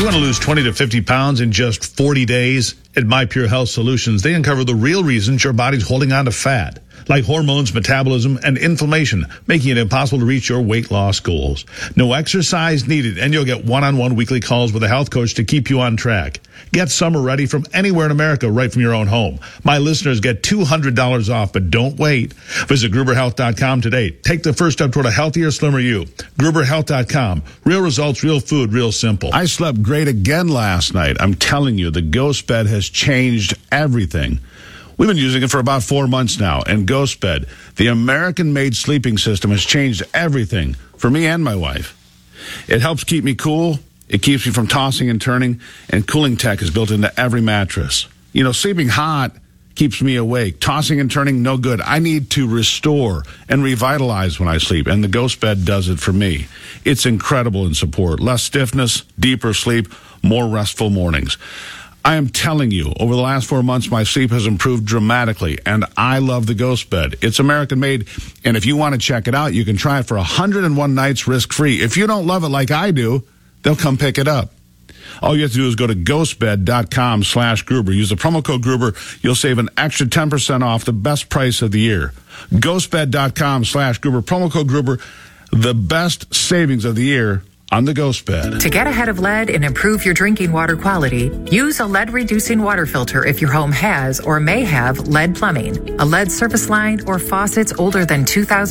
you want to lose 20 to 50 pounds in just 40 days, at My Pure Health Solutions, they uncover the real reasons your body's holding on to fat, like hormones, metabolism, and inflammation, making it impossible to reach your weight loss goals. No exercise needed, and you'll get one-on-one weekly calls with a health coach to keep you on track. Get summer ready from anywhere in America right from your own home. My listeners get $200 off, but don't wait. Visit GruberHealth.com today. Take the first step toward a healthier, slimmer you. GruberHealth.com. Real results, real food, real simple. I slept great again last night. I'm telling you, the Ghost Bed has changed everything. We've been using it for about 4 months now, and Ghost Bed, the American-made sleeping system, has changed everything for me and my wife. It helps keep me cool. It keeps me from tossing and turning, and cooling tech is built into every mattress. You know, sleeping hot keeps me awake. Tossing and turning, no good. I need to restore and revitalize when I sleep, and the Ghost Bed does it for me. It's incredible in support. Less stiffness, deeper sleep, more restful mornings. I am telling you, over the last 4 months, my sleep has improved dramatically, and I love the Ghost Bed. It's American-made, and if you want to check it out, you can try it for 101 nights risk-free. If you don't love it like I do, they'll come pick it up. All you have to do is go to ghostbed.com/Gruber. Use the promo code Gruber. You'll save an extra 10% off the best price of the year. Ghostbed.com/Gruber. Promo code Gruber. The best savings of the year on the Ghost Bed. To get ahead of lead and improve your drinking water quality, use a lead-reducing water filter if your home has or may have lead plumbing, a lead service line, or faucets older than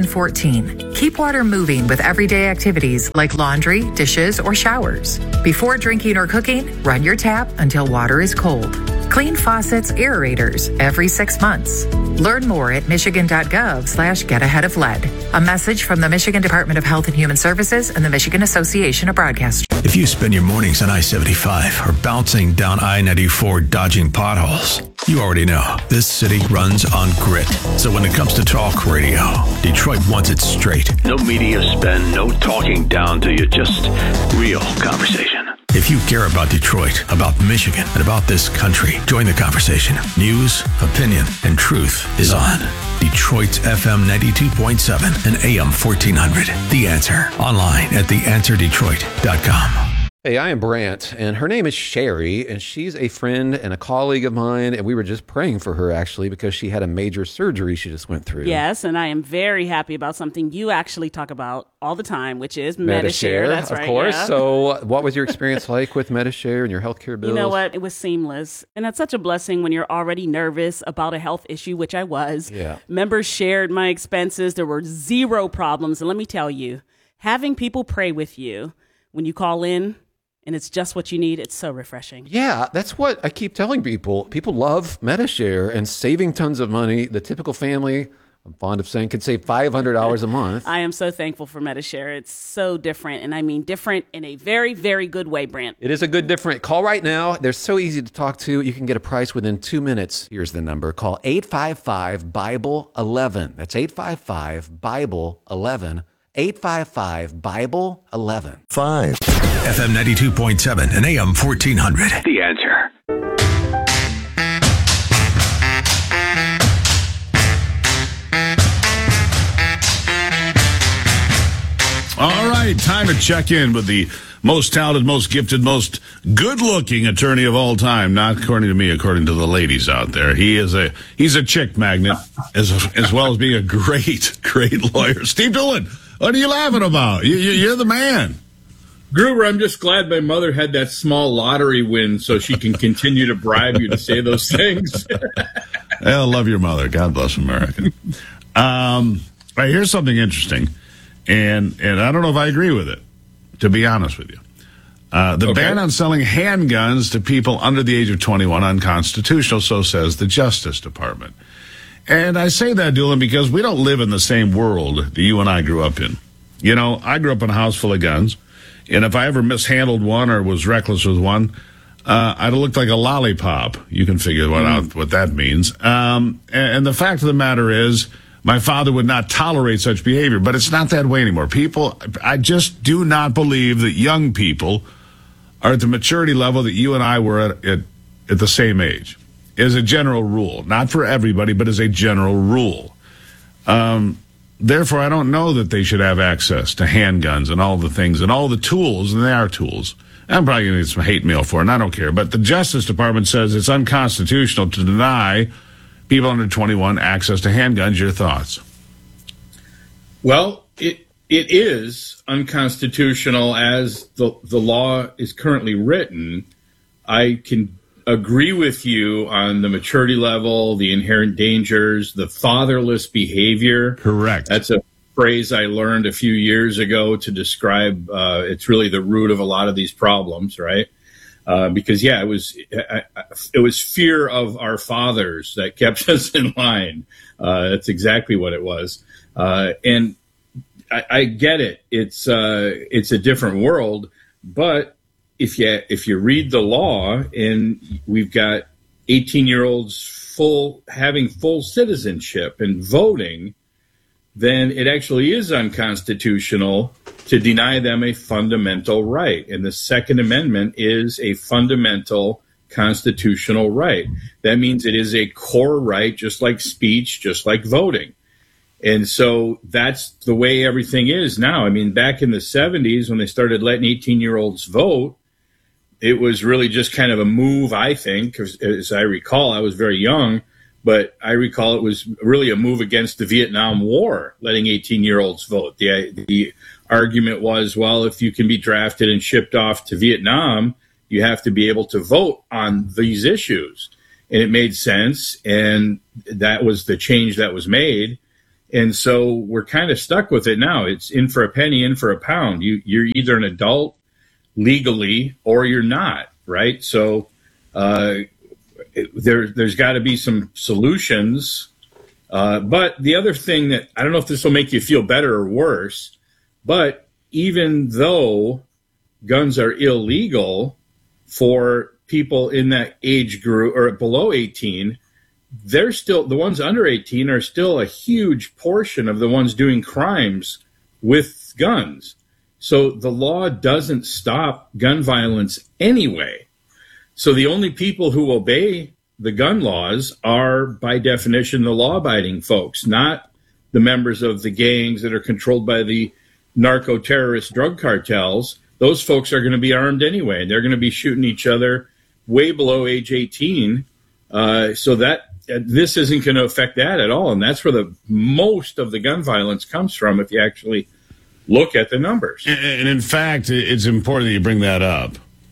2014. Keep water moving with everyday activities like laundry, dishes, or showers. Before drinking or cooking, run your tap until water is cold. Clean faucets, aerators every 6 months. Learn more at michigan.gov/getaheadoflead. A message from the Michigan Department of Health and Human Services and the Michigan Association of Broadcasters. If you spend your mornings on I-75 or bouncing down I-94 dodging potholes, you already know this city runs on grit. So when it comes to talk radio, Detroit wants it straight. No media spin, no talking down to you, just real conversation. If you care about Detroit, about Michigan, and about this country, join the conversation. News, opinion, and truth is on. Detroit's FM 92.7 and AM 1400. The Answer. Online at theanswerdetroit.com. Hey, I am Brant, and her name is Sherry, and she's a friend and a colleague of mine, and we were just praying for her, actually, because she had a major surgery she just went through. Yes, and I am very happy about something you actually talk about all the time, which is Medi-Share. That's right, of course. Yeah. So what was your experience like with Medi-Share and your healthcare bills? You know what? It was seamless, and that's such a blessing when you're already nervous about a health issue, which I was. Yeah. Members shared my expenses. There were zero problems, and let me tell you, having people pray with you when you call in, and it's just what you need, it's so refreshing. Yeah, that's what I keep telling people. People love Medi-Share and saving tons of money. The typical family, I'm fond of saying, could save $500 a month. I am so thankful for Medi-Share. It's so different, and I mean different in a very, very good way, Brant. It is a good different. Call right now. They're so easy to talk to. You can get a price within 2 minutes. Here's the number. Call 855-BIBLE-11. That's 855-BIBLE-11. 855-BIBLE-11. 5. FM 92.7 and AM 1400. The Answer. All right, time to check in with the most talented, most gifted, most good-looking attorney of all time. Not according to me, according to the ladies out there. He's a chick magnet, as well as being a great lawyer. Steve Doolan, what are you laughing about? You're the man. Gruber, I'm just glad my mother had that small lottery win so she can continue to bribe you to say those things. I love your mother. God bless America. All right, here's something interesting, and I don't know if I agree with it, to be honest with you. The ban on selling handguns to people under the age of 21 unconstitutional, so says the Justice Department. And I say that, Doolan, because we don't live in the same world that you and I grew up in. You know, I grew up in a house full of guns, and if I ever mishandled one or was reckless with one, I'd have looked like a lollipop. You can figure out what that means. And the fact of the matter is, my father would not tolerate such behavior, but it's not that way anymore. I just do not believe that young people are at the maturity level that you and I were at the same age, as a general rule. Not for everybody, but as a general rule. therefore, I don't know that they should have access to handguns and all the things and all the tools, and they are tools. I'm probably going to get some hate mail for it, and I don't care. But the Justice Department says it's unconstitutional to deny people under 21 access to handguns. Your thoughts? Well, it is unconstitutional as the law is currently written. I can agree with you on the maturity level, the inherent dangers, the fatherless behavior. Correct. That's a phrase I learned a few years ago to describe. It's really the root of a lot of these problems, right? Because it was fear of our fathers that kept us in line. That's exactly what it was. And I get it. It's a different world, but if you read the law, and we've got 18-year-olds having full citizenship and voting, then it actually is unconstitutional to deny them a fundamental right. And the Second Amendment is a fundamental constitutional right. That means it is a core right, just like speech, just like voting. And so that's the way everything is now. I mean, back in the 70s, when they started letting 18-year-olds vote, it was really just kind of a move, I think. As I recall, I was very young, but I recall it was really a move against the Vietnam War, letting 18-year-olds vote. The argument was, well, if you can be drafted and shipped off to Vietnam, you have to be able to vote on these issues. And it made sense, and that was the change that was made. And so we're kind of stuck with it now. It's in for a penny, in for a pound. You're either an adult legally or you're not, right? So there's got to be some solutions. But the other thing that, I don't know if this will make you feel better or worse, but even though guns are illegal for people in that age group or below 18, they're still, the ones under 18 are still a huge portion of the ones doing crimes with guns. So the law doesn't stop gun violence anyway. So the only people who obey the gun laws are, by definition, the law-abiding folks, not the members of the gangs that are controlled by the narco-terrorist drug cartels. Those folks are going to be armed anyway. They're going to be shooting each other way below age 18. So that this isn't going to affect that at all. And that's where the most of the gun violence comes from, if you actually look at the numbers. And in fact, it's important that you bring that up.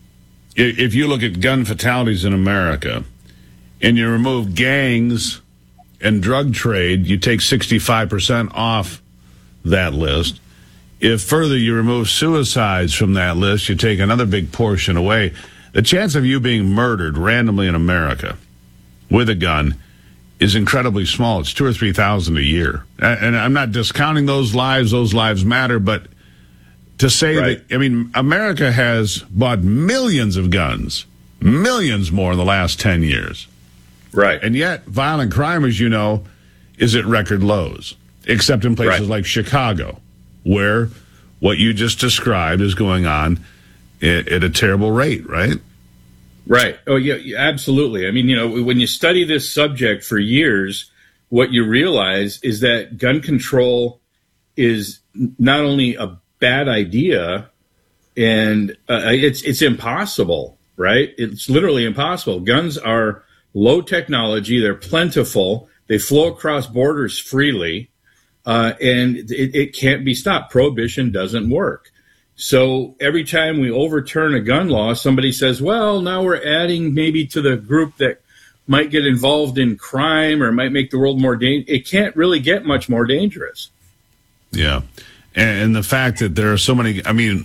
If you look at gun fatalities in America and you remove gangs and drug trade, you take 65% off that list. If further you remove suicides from that list, you take another big portion away. The chance of you being murdered randomly in America with a gun is incredibly small. It's 2,000 or 3,000 a year. And I'm not discounting those lives matter, but to say right. that, I mean, America has bought millions of guns, millions more in the last 10 years. Right. And yet, violent crime, as you know, is at record lows, except in places like Chicago, where what you just described is going on at a terrible rate, right? Right. Oh, yeah, absolutely. I mean, you know, when you study this subject for years, what you realize is that gun control is not only a bad idea, and it's impossible, right? It's literally impossible. Guns are low technology. They're plentiful. They flow across borders freely, and it can't be stopped. Prohibition doesn't work. So every time we overturn a gun law, somebody says, well, now we're adding maybe to the group that might get involved in crime or might make the world more dangerous. It can't really get much more dangerous. Yeah. And the fact that there are so many, I mean,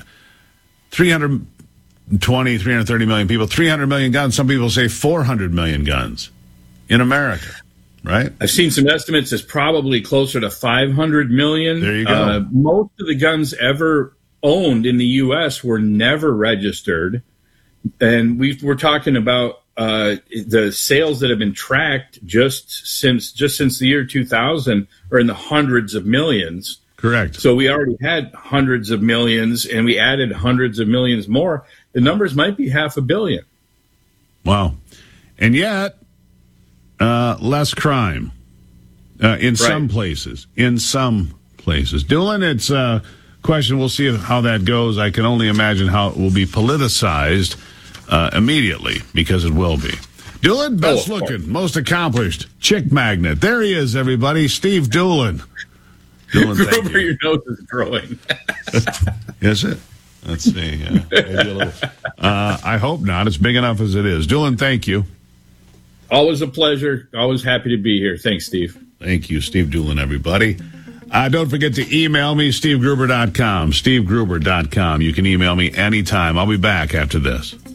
320, 330 million people, 300 million guns. Some people say 400 million guns in America, right? I've seen some estimates that's probably closer to 500 million. There you go. Most of the guns ever owned in the U.S. were never registered. And we're talking about the sales that have been tracked just since the year 2000 are in the hundreds of millions. Correct. So we already had hundreds of millions, and we added hundreds of millions more. The numbers might be 500 million. Wow. And yet, less crime in some places. In some places. Doolin, it's a question. We'll see how that goes. I can only imagine how it will be politicized immediately, because it will be. Doolin, best looking, most accomplished, chick magnet. There he is, everybody. Steve Doolin. Doolin, thank you. Your nose is growing. Is it? Let's see. Maybe a little. I hope not. It's big enough as it is. Doolin, thank you. Always a pleasure. Always happy to be here. Thanks, Steve. Thank you, Steve Doolin, everybody. Don't forget to email me, stevegruber.com, stevegruber.com. You can email me anytime. I'll be back after this.